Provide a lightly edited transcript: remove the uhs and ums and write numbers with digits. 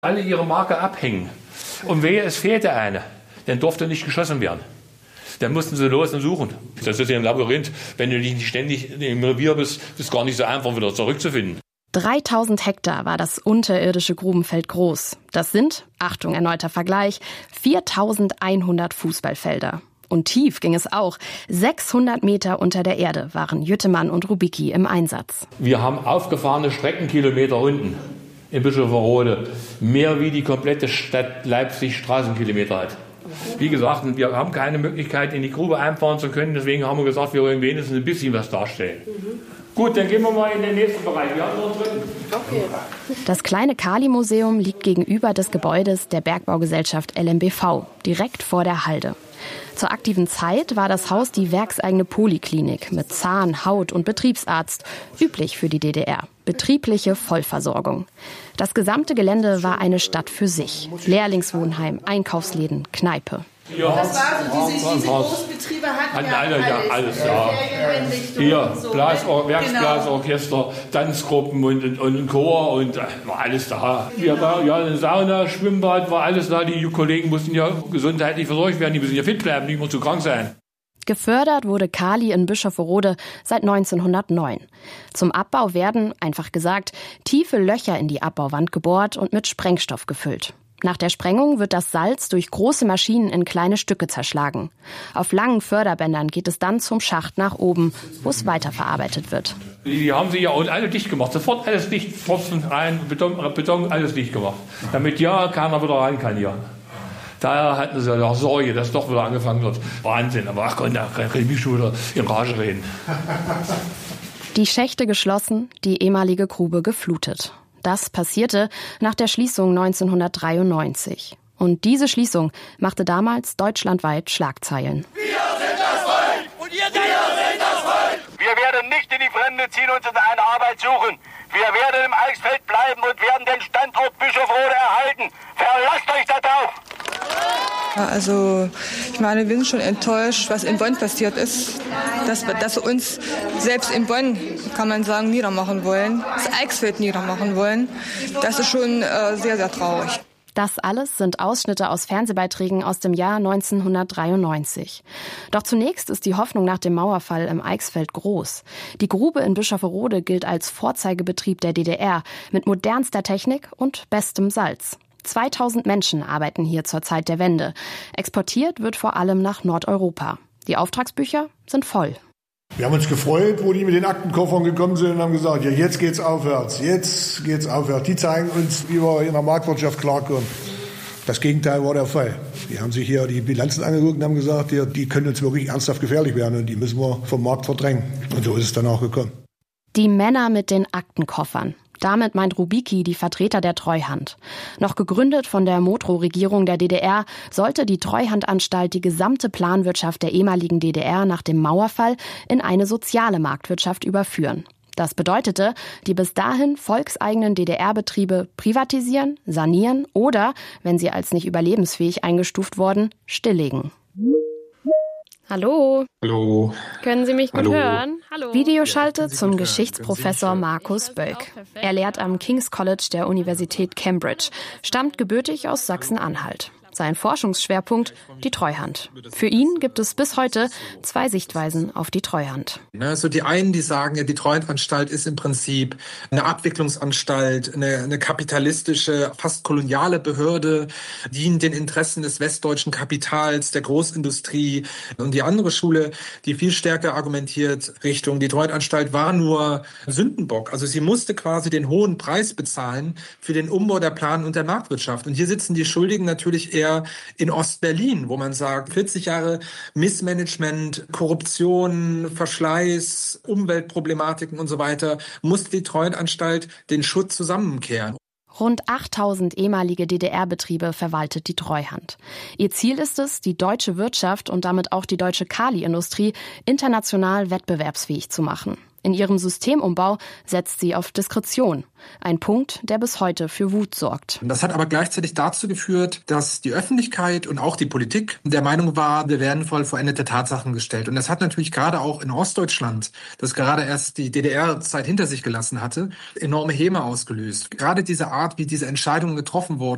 alle ihre Marke abhängen. Und wehe, es fehlte eine, dann durfte nicht geschossen werden. Dann mussten sie los und suchen. Das ist ja ein Labyrinth. Wenn du nicht ständig im Revier bist, ist es gar nicht so einfach, wieder zurückzufinden. 3000 Hektar war das unterirdische Grubenfeld groß. Das sind, Achtung, erneuter Vergleich, 4100 Fußballfelder. Und tief ging es auch. 600 Meter unter der Erde waren Jüttemann und Rubicki im Einsatz. Wir haben aufgefahrene Streckenkilometer unten in Bischofferode. Mehr wie die komplette Stadt Leipzig Straßenkilometer hat. Wie gesagt, wir haben keine Möglichkeit, in die Grube einfahren zu können. Deswegen haben wir gesagt, wir wollen wenigstens ein bisschen was darstellen. Gut, dann gehen wir mal in den nächsten Bereich. Wir haben noch einen dritten. Okay. Das kleine Kali-Museum liegt gegenüber des Gebäudes der Bergbaugesellschaft LMBV, direkt vor der Halde. Zur aktiven Zeit war das Haus die werkseigene Poliklinik mit Zahn-, Haut- und Betriebsarzt, üblich für die DDR. Betriebliche Vollversorgung. Das gesamte Gelände war eine Stadt für sich. Lehrlingswohnheim, Einkaufsläden, Kneipe. Ja, das war so, diese Großbetriebe hatten ja alles. Hier, so, Werksblasorchester, Tanzgruppen und Chor und war alles da. Eine Sauna, Schwimmbad, war alles da. Die Kollegen mussten ja gesundheitlich versorgt werden, die müssen ja fit bleiben, nicht mehr zu krank sein. Gefördert wurde Kali in Bischofferode seit 1909. Zum Abbau werden, einfach gesagt, tiefe Löcher in die Abbauwand gebohrt und mit Sprengstoff gefüllt. Nach der Sprengung wird das Salz durch große Maschinen in kleine Stücke zerschlagen. Auf langen Förderbändern geht es dann zum Schacht nach oben, wo es weiterverarbeitet wird. Die haben sie ja auch alle dicht gemacht. Sofort alles dicht, Pfropfen rein, Beton, alles dicht gemacht. Damit ja keiner wieder rein kann hier. Daher hatten sie auch Sorge, dass doch wieder angefangen wird. Wahnsinn, aber ach Gott, da kann ich schon wieder in Rage reden. Die Schächte geschlossen, die ehemalige Grube geflutet. Das passierte nach der Schließung 1993. Und diese Schließung machte damals deutschlandweit Schlagzeilen. Wir sind das Volk! Und ihr seid das Volk! Wir werden nicht in die Fremde ziehen und uns eine Arbeit suchen. Wir werden im Eichsfeld bleiben und werden den Standort Bischofferode erhalten. Verlasst euch darauf! Ja, also ich meine, wir sind schon enttäuscht, was in Bonn passiert ist. Dass wir uns selbst in Bonn, kann man sagen, niedermachen wollen, das Eichsfeld niedermachen wollen. Das ist schon sehr, sehr traurig. Das alles sind Ausschnitte aus Fernsehbeiträgen aus dem Jahr 1993. Doch zunächst ist die Hoffnung nach dem Mauerfall im Eichsfeld groß. Die Grube in Bischofferode gilt als Vorzeigebetrieb der DDR mit modernster Technik und bestem Salz. 2000 Menschen arbeiten hier zur Zeit der Wende. Exportiert wird vor allem nach Nordeuropa. Die Auftragsbücher sind voll. Wir haben uns gefreut, wo die mit den Aktenkoffern gekommen sind und haben gesagt, ja, jetzt geht's aufwärts, Die zeigen uns, wie wir in der Marktwirtschaft klarkommen. Das Gegenteil war der Fall. Die haben sich hier die Bilanzen angeguckt und haben gesagt, ja, die können uns wirklich ernsthaft gefährlich werden und die müssen wir vom Markt verdrängen. Und so ist es dann auch gekommen. Die Männer mit den Aktenkoffern. Damit meint Rubicki die Vertreter der Treuhand. Noch gegründet von der Motro-Regierung der DDR, sollte die Treuhandanstalt die gesamte Planwirtschaft der ehemaligen DDR nach dem Mauerfall in eine soziale Marktwirtschaft überführen. Das bedeutete, die bis dahin volkseigenen DDR-Betriebe privatisieren, sanieren oder, wenn sie als nicht überlebensfähig eingestuft wurden, stilllegen. Hallo. Hallo. Können Sie mich gut hören? Hallo. Videoschalte zum Geschichtsprofessor Markus Bölk. Er lehrt am King's College der Universität Cambridge, stammt gebürtig aus Sachsen-Anhalt. Sein Forschungsschwerpunkt, die Treuhand. Für ihn gibt es bis heute 2 Sichtweisen auf die Treuhand. Also die einen, die sagen, ja, die Treuhandanstalt ist im Prinzip eine Abwicklungsanstalt, eine kapitalistische, fast koloniale Behörde, dient den Interessen des westdeutschen Kapitals, der Großindustrie. Und die andere Schule, die viel stärker argumentiert Richtung, die Treuhandanstalt war nur Sündenbock. Also sie musste quasi den hohen Preis bezahlen für den Umbau der Plan- und der Marktwirtschaft. Und hier sitzen die Schuldigen natürlich eher in Ostberlin, wo man sagt, 40 Jahre Missmanagement, Korruption, Verschleiß, Umweltproblematiken und so weiter, musste die Treuhandanstalt den Schutt zusammenkehren. Rund 8000 ehemalige DDR-Betriebe verwaltet die Treuhand. Ihr Ziel ist es, die deutsche Wirtschaft und damit auch die deutsche Kali-Industrie international wettbewerbsfähig zu machen. In ihrem Systemumbau setzt sie auf Diskretion. Ein Punkt, der bis heute für Wut sorgt. Das hat aber gleichzeitig dazu geführt, dass die Öffentlichkeit und auch die Politik der Meinung war, wir werden vor vollendete Tatsachen gestellt. Und das hat natürlich gerade auch in Ostdeutschland, das gerade erst die DDR-Zeit hinter sich gelassen hatte, enorme Häme ausgelöst. Gerade diese Art, wie diese Entscheidungen getroffen wurden,